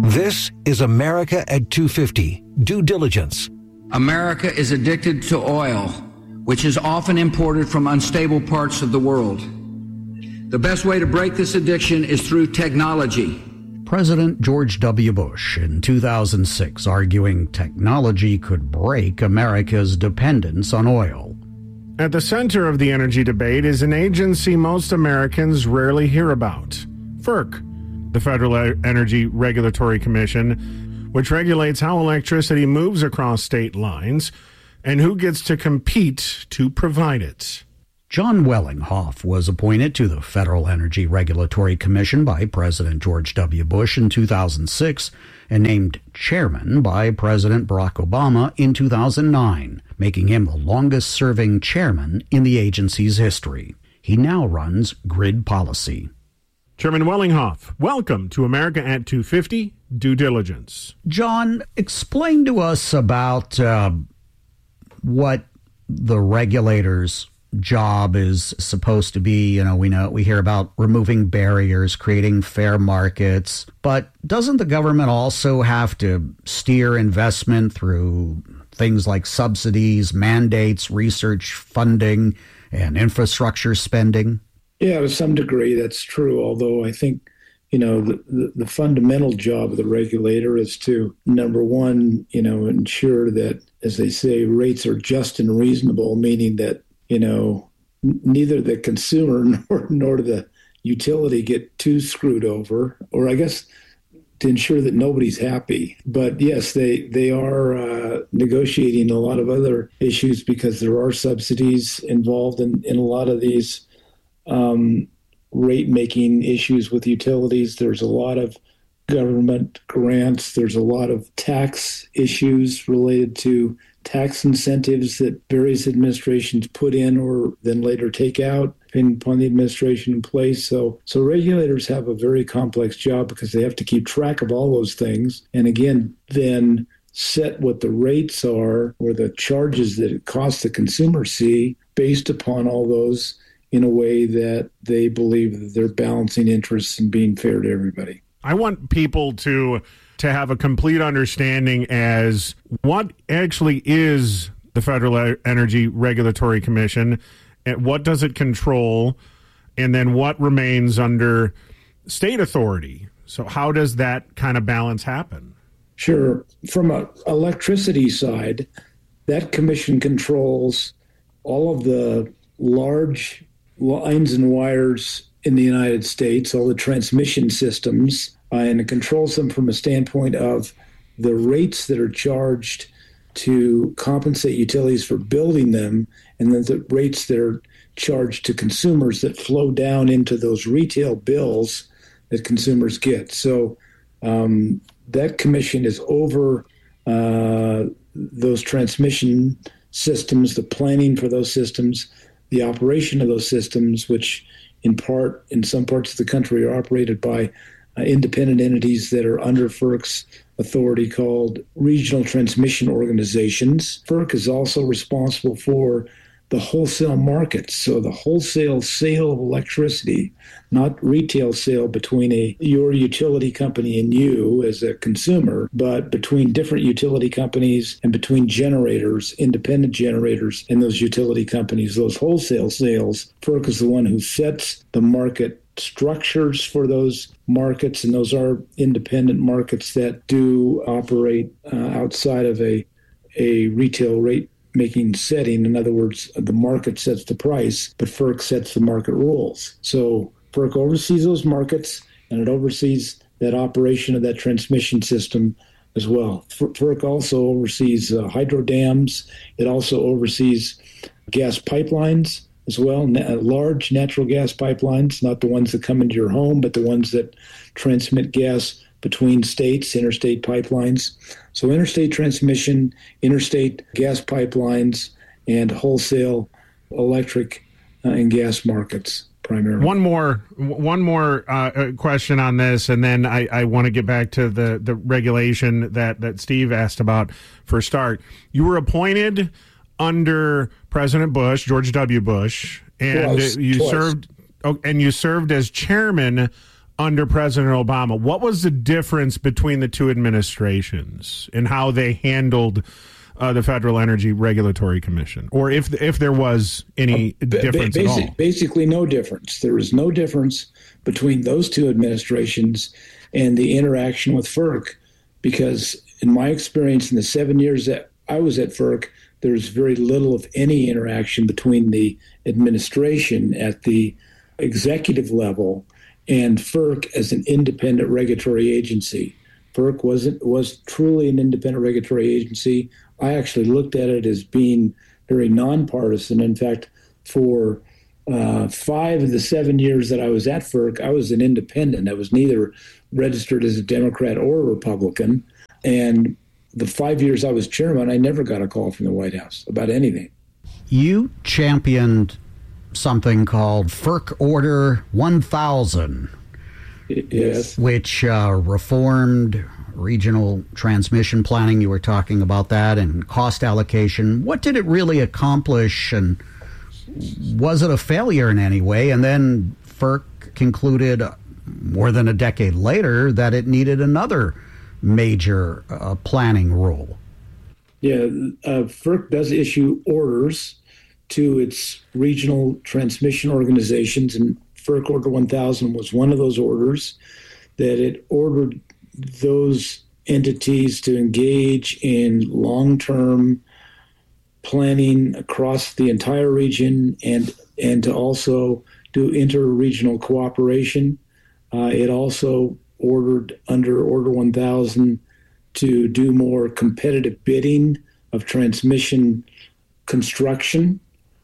This is America at 250, Due Diligence. America is addicted to oil, which is often imported from unstable parts of the world. The best way to break this addiction is through technology. President George W. Bush in 2006 arguing technology could break America's dependence on oil. At the center of the energy debate is an agency most Americans rarely hear about, FERC, the Federal Energy Regulatory Commission, which regulates how electricity moves across state lines and who gets to compete to provide it. John Wellinghoff was appointed to the Federal Energy Regulatory Commission by President George W. Bush in 2006 and named chairman by President Barack Obama in 2009, making him the longest-serving chairman in the agency's history. He now runs grid policy. Chairman Wellinghoff, welcome to America at 250, Due Diligence. John, explain to us about what the regulators' job is supposed to be. We hear about removing barriers, creating fair markets, but doesn't the government also have to steer investment through things like subsidies, mandates, research funding, and infrastructure spending? Yeah, to some degree, that's true. Although I think, the fundamental job of the regulator is to, number one, ensure that, as they say, rates are just and reasonable, meaning that, neither the consumer nor the utility get too screwed over, or I guess to ensure that nobody's happy. But yes, they are negotiating a lot of other issues because there are subsidies involved in a lot of these rate-making issues with utilities. There's a lot of government grants. There's a lot of tax issues related to tax incentives that various administrations put in or then later take out, depending upon the administration in place. So regulators have a very complex job because they have to keep track of all those things. And again, then set what the rates are or the charges that it costs the consumer see based upon all those in a way that they believe that they're balancing interests and being fair to everybody. I want people to have a complete understanding as what actually is the Federal Energy Regulatory Commission, and what does it control, and then what remains under state authority. So how does that kind of balance happen? Sure. From an electricity side, that commission controls all of the large lines and wires in the United States, all the transmission systems, and it controls them from a standpoint of the rates that are charged to compensate utilities for building them, and then the rates that are charged to consumers that flow down into those retail bills that consumers get. So that commission is over those transmission systems, the planning for those systems, the operation of those systems, which in some parts of the country are operated by independent entities that are under FERC's authority called regional transmission organizations. FERC is also responsible for the wholesale markets, so the wholesale sale of electricity, not retail sale between your utility company and you as a consumer, but between different utility companies and between generators, independent generators, and those utility companies. Those wholesale sales, FERC is the one who sets the market structures for those markets, and those are independent markets that do operate outside of a retail rate making setting. In other words, the market sets the price, but FERC sets the market rules. So FERC oversees those markets, and it oversees that operation of that transmission system as well. FERC also oversees hydro dams. It also oversees gas pipelines as well, large natural gas pipelines, not the ones that come into your home, but the ones that transmit gas between states, interstate pipelines. So interstate transmission, interstate gas pipelines, and wholesale electric and gas markets primarily. One more question on this, and then I want to get back to the regulation that Steve asked about for a start. You were appointed under President Bush, George W. Bush, and you served as chairman under President Obama. What was the difference between the two administrations in how they handled the Federal Energy Regulatory Commission, or if there was any difference at all? Basically, no difference. There is no difference between those two administrations and the interaction with FERC, because in my experience in the 7 years that I was at FERC, there's very little of any interaction between the administration at the executive level and FERC as an independent regulatory agency. FERC was truly an independent regulatory agency. I actually looked at it as being very nonpartisan. In fact, for 5 of the 7 years that I was at FERC, I was an independent. I was neither registered as a Democrat or a Republican. And the 5 years I was chairman, I never got a call from the White House about anything. You championed something called FERC Order 1000. Yes. Which reformed regional transmission planning. You were talking about that, and cost allocation. What did it really accomplish, and was it a failure in any way? And then FERC concluded more than a decade later that it needed another major planning rule. Yeah, FERC does issue orders to its regional transmission organizations, and FERC Order 1000 was one of those orders that it ordered those entities to engage in long-term planning across the entire region and to also do inter-regional cooperation. It also ordered under Order 1000 to do more competitive bidding of transmission construction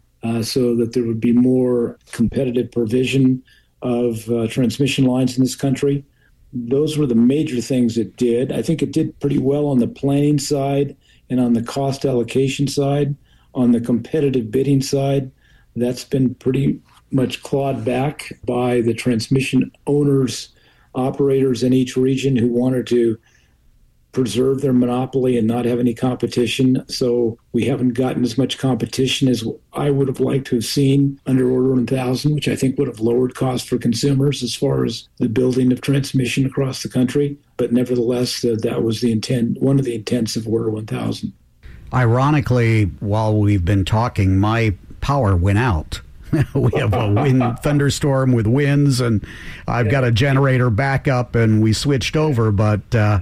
so that there would be more competitive provision of transmission lines in this country. Those were the major things it did. I think it did pretty well on the planning side and on the cost allocation side. On the competitive bidding side, that's been pretty much clawed back by the transmission owners, operators in each region who wanted to preserve their monopoly and not have any competition. So we haven't gotten as much competition as I would have liked to have seen under Order 1000, which I think would have lowered costs for consumers as far as the building of transmission across the country. But nevertheless, that was the intent, one of the intents of Order 1000. Ironically, while we've been talking, my power went out. We have a wind thunderstorm with winds, and I've got a generator backup, and we switched over. But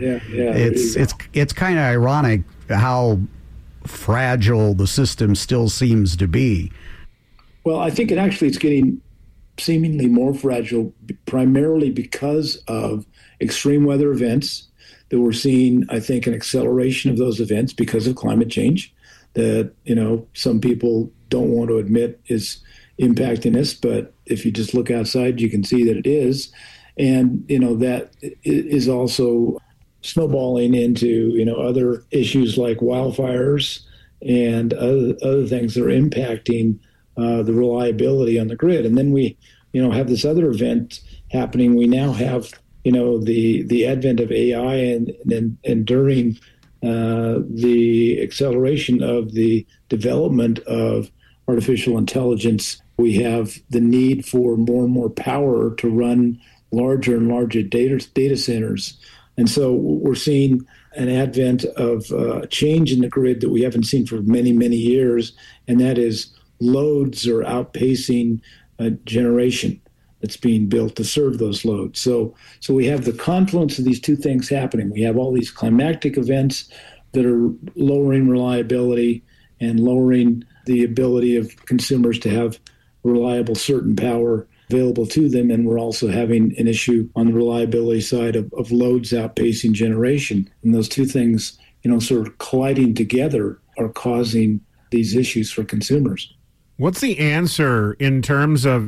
it's kind of ironic how fragile the system still seems to be. Well, I think it's getting seemingly more fragile, primarily because of extreme weather events that we're seeing. I think an acceleration of those events because of climate change that some people don't want to admit is impacting us, but if you just look outside, you can see that it is. And, that is also snowballing into, other issues like wildfires and other things that are impacting the reliability on the grid. And then we, have this other event happening. We now have, the advent of AI and during the acceleration of the development of artificial intelligence, we have the need for more and more power to run larger and larger data centers. And so we're seeing an advent of change in the grid that we haven't seen for many, many years, and that is loads are outpacing generation that's being built to serve those loads. So we have the confluence of these two things happening. We have all these climatic events that are lowering reliability and lowering the ability of consumers to have reliable, certain power available to them. And we're also having an issue on the reliability side of loads outpacing generation. And those two things, sort of colliding together are causing these issues for consumers. What's the answer in terms of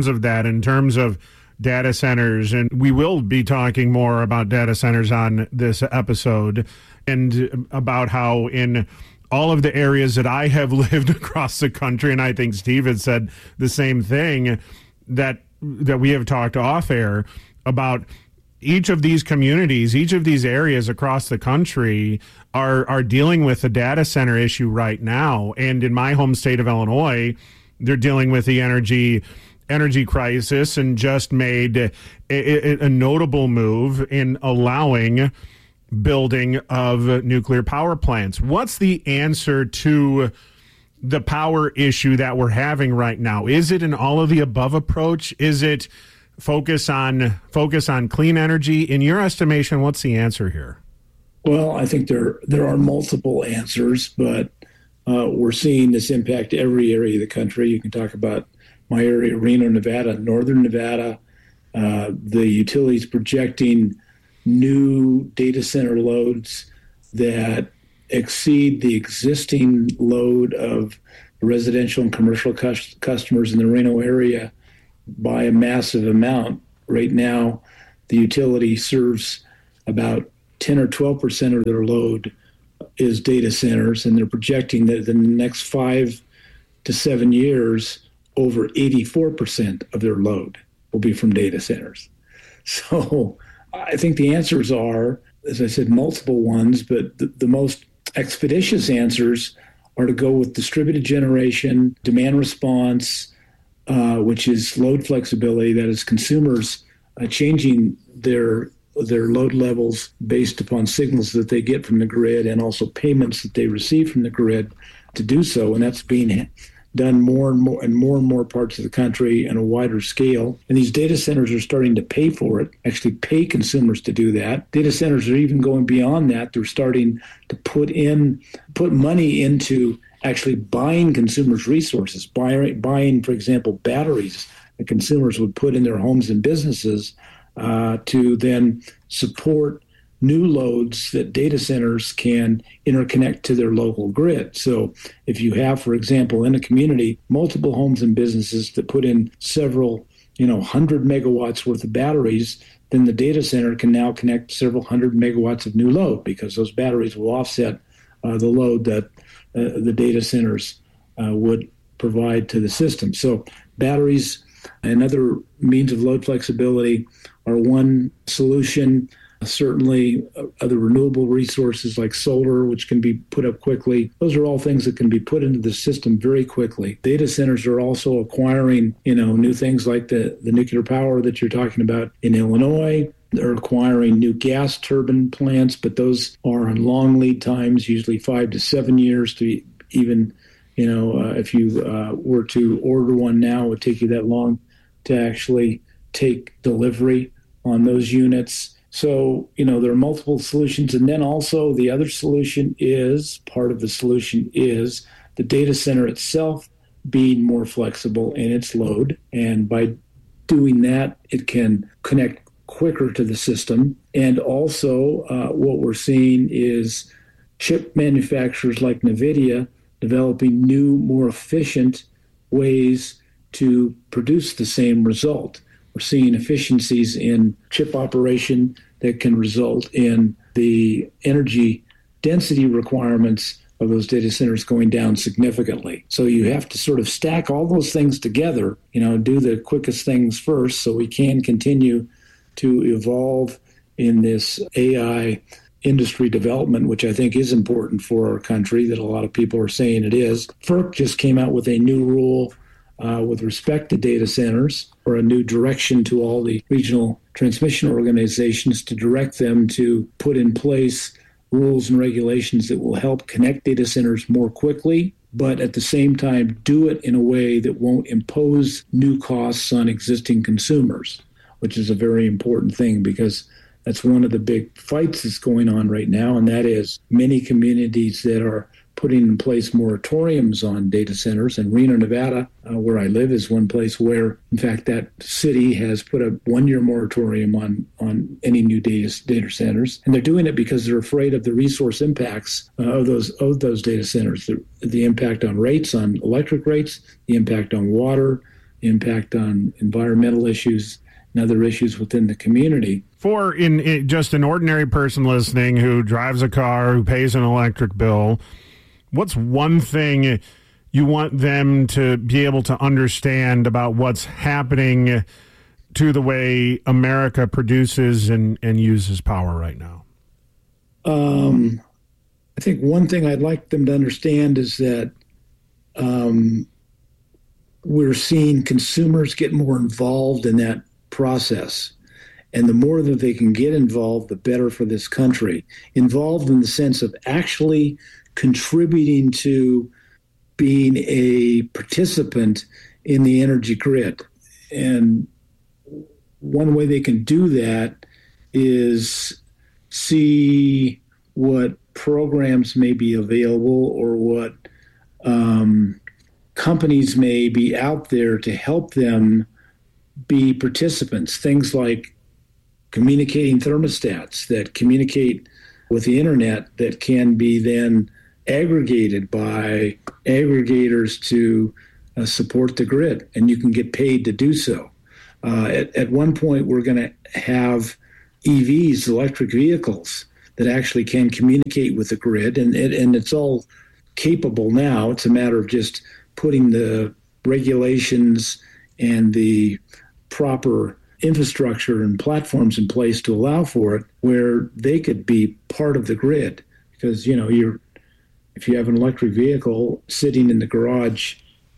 data centers? And we will be talking more about data centers on this episode, and about how in all of the areas that I have lived across the country, and I think Steve had said the same thing, that we have talked off air about each of these communities, each of these areas across the country are dealing with the data center issue right now. And in my home state of Illinois, they're dealing with the energy energy crisis and just made a notable move in allowing building of nuclear power plants. What's the answer to the power issue that we're having right now? Is it an all of the above approach? Is it focus on clean energy? In your estimation, what's the answer here? Well, I think there are multiple answers, but we're seeing this impact every area of the country. You can talk about my area, Reno, Nevada, northern Nevada. The utilities projecting new data center loads that exceed the existing load of residential and commercial customers in the Reno area by a massive amount. Right now, the utility serves about 10 or 12% of their load is data centers, and they're projecting that in the next 5 to 7 years, over 84% of their load will be from data centers. So I think the answers are, as I said, multiple ones, but the most expeditious answers are to go with distributed generation, demand response, which is load flexibility, that is consumers changing their load levels based upon signals that they get from the grid and also payments that they receive from the grid to do so. And that's being done more and more in more and more parts of the country on a wider scale. And these data centers are starting to pay for it, actually pay consumers to do that. Data centers are even going beyond that. They're starting to put money into actually buying consumers' resources, buying, for example, batteries that consumers would put in their homes and businesses to then support new loads that data centers can interconnect to their local grid. So if you have, for example, in a community, multiple homes and businesses that put in several, 100 megawatts worth of batteries, then the data center can now connect several hundred megawatts of new load because those batteries will offset the load that the data centers would provide to the system. So batteries and other means of load flexibility are one solution. Certainly other renewable resources like solar, which can be put up quickly. Those are all things that can be put into the system very quickly. Data centers are also acquiring, new things like the nuclear power that you're talking about in Illinois. They're acquiring new gas turbine plants, but those are on long lead times, usually 5 to 7 years to even, if you were to order one now, it would take you that long to actually take delivery on those units. So, there are multiple solutions. And then also the other solution is, part of the solution is the data center itself being more flexible in its load. And by doing that, it can connect quicker to the system. And also what we're seeing is chip manufacturers like NVIDIA developing new, more efficient ways to produce the same result. We're seeing efficiencies in chip operation that can result in the energy density requirements of those data centers going down significantly. So you have to sort of stack all those things together, do the quickest things first so we can continue to evolve in this AI industry development, which I think is important for our country, that a lot of people are saying it is. FERC just came out with a new rule with respect to data centers, or a new direction to all the regional transmission organizations to direct them to put in place rules and regulations that will help connect data centers more quickly, but at the same time do it in a way that won't impose new costs on existing consumers, which is a very important thing because that's one of the big fights that's going on right now, and that is many communities that are putting in place moratoriums on data centers. And Reno, Nevada, where I live, is one place where, in fact, that city has put a 1-year moratorium on any new data centers. And they're doing it because they're afraid of the resource impacts of those data centers, the impact on rates, on electric rates, the impact on water, the impact on environmental issues, and other issues within the community. For in just an ordinary person listening who drives a car, who pays an electric bill, what's one thing you want them to be able to understand about what's happening to the way America produces and uses power right now? I think one thing I'd like them to understand is that we're seeing consumers get more involved in that process. And the more that they can get involved, the better for this country. Involved in the sense of actually contributing to being a participant in the energy grid. And one way they can do that is see what programs may be available or what companies may be out there to help them be participants. Things like communicating thermostats that communicate with the internet that can be then aggregated by aggregators to support the grid, and you can get paid to do so. At one point, we're going to have EVs, electric vehicles, that actually can communicate with the grid, and it's all capable now. It's a matter of just putting the regulations and the proper infrastructure and platforms in place to allow for it, where they could be part of the grid. Because, if you have an electric vehicle sitting in the garage,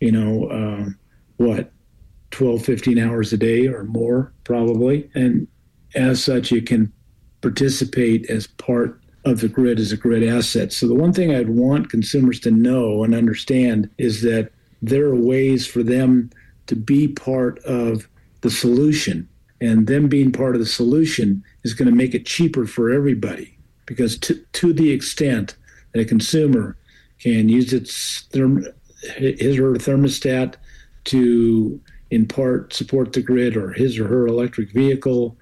12, 15 hours a day or more, probably. And as such, you can participate as part of the grid as a grid asset. So the one thing I'd want consumers to know and understand is that there are ways for them to be part of the solution. And them being part of the solution is going to make it cheaper for everybody. Because to the extent that a consumer can use his or her thermostat to, in part, support the grid, or his or her electric vehicle,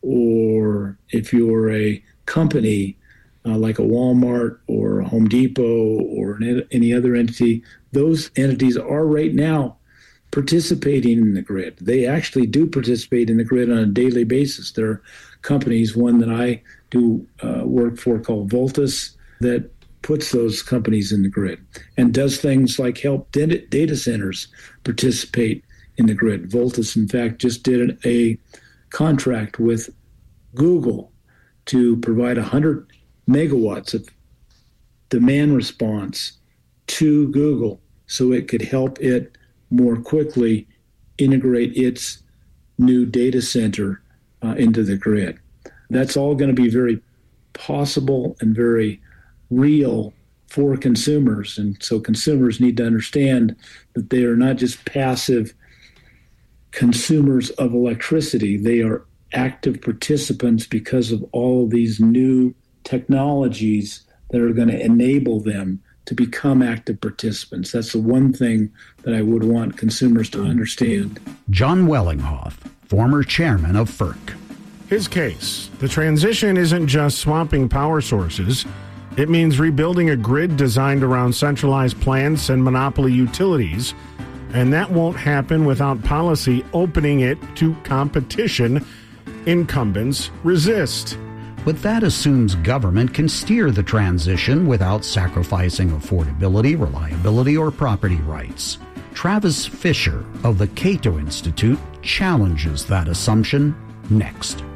or if you're a company like a Walmart or a Home Depot or any other entity, those entities are right now participating in the grid. They actually do participate in the grid on a daily basis. There are companies, one that I do work for called Voltus, that puts those companies in the grid and does things like help data centers participate in the grid. Voltus, in fact, just did a contract with Google to provide 100 megawatts of demand response to Google so it could help it more quickly integrate its new data center into the grid. That's all going to be very possible and very real for consumers. And so consumers need to understand that they are not just passive consumers of electricity. They are active participants because of all of these new technologies that are going to enable them to become active participants. That's the one thing that I would want consumers to understand. John Wellinghoff, former chairman of FERC. His case: the transition isn't just swapping power sources. It means rebuilding a grid designed around centralized plants and monopoly utilities. And that won't happen without policy opening it to competition. Incumbents resist. But that assumes government can steer the transition without sacrificing affordability, reliability, or property rights. Travis Fisher of the Cato Institute challenges that assumption next.